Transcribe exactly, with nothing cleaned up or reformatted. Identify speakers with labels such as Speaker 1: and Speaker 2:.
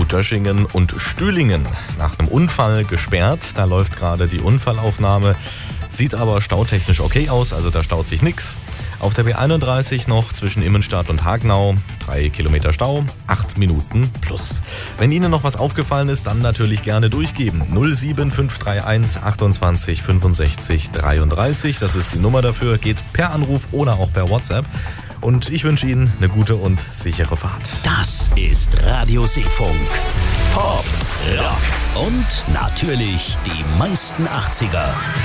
Speaker 1: Döschingen und Stühlingen. Nach einem Unfall gesperrt, da läuft gerade die Unfallaufnahme. Sieht aber stautechnisch okay aus, also da staut sich nichts. Auf der B einunddreißig noch zwischen Immenstadt und Hagenau, drei Kilometer Stau, acht Minuten plus. Wenn Ihnen noch was aufgefallen ist, dann natürlich gerne durchgeben. null sieben fünf drei eins achtundzwanzig fünfundsechzig dreiunddreißig, das ist die Nummer dafür, geht per Anruf oder auch per WhatsApp. Und ich wünsche Ihnen eine gute und sichere Fahrt.
Speaker 2: Das ist Radio Seefunk. Pop, Rock und natürlich die meisten achtziger.